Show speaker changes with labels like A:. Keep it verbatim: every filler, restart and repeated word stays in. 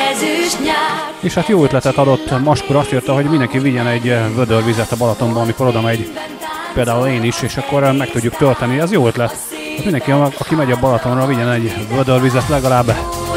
A: És hát jó ötletet adott Maskor, azt írta, hogy mindenki vigyen egy vödörvizet a Balatonban, amikor oda megy, például én is, és akkor meg tudjuk tölteni. Ez jó ötlet. Hát mindenki, aki megy a Balatonra, vigyen egy vödörvizet legalább